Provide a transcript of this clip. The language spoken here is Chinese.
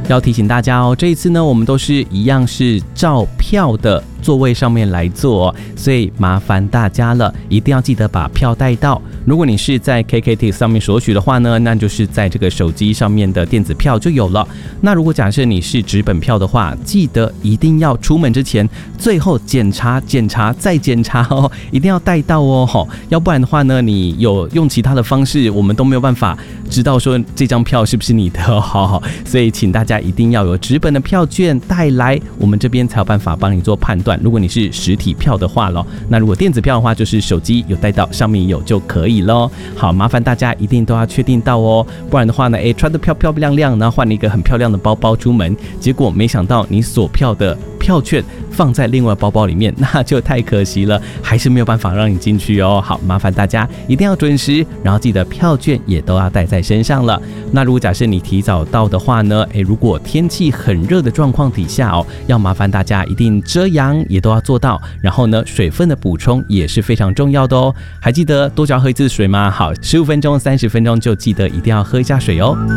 要提醒大家哦，这一次呢，我们都是一样是照票的座位上面来做，所以麻烦大家了，一定要记得把票带到。如果你是在 KKTIX 上面索取的话呢，那就是在这个手机上面的电子票就有了。那如果假设你是纸本票的话，记得一定要出门之前最后检查再检查哦，一定要带到哦，要不然的话呢，你有用其他的方式，我们都没有办法知道说这张票是不是你的哦。所以请大家一定要有纸本的票券带来，我们这边才有办法帮你做判断。如果你是实体票的话咯，那如果电子票的话，就是手机有带到，上面有就可以咯。好，麻烦大家一定都要确定到哦，不然的话呢，穿得漂漂亮亮，然后换了一个很漂亮的包包出门，结果没想到你锁票的票券放在另外包包里面，那就太可惜了，还是没有办法让你进去哦。好，麻烦大家一定要准时，然后记得票券也都要带在身上了。那如果假设你提早到的话呢，如果天气很热的状况底下哦，要麻烦大家一定遮阳也都要做到，然后呢，水分的补充也是非常重要的哦。还记得多久要喝一次水吗？好，15分钟、30分钟就记得一定要喝一下水哦。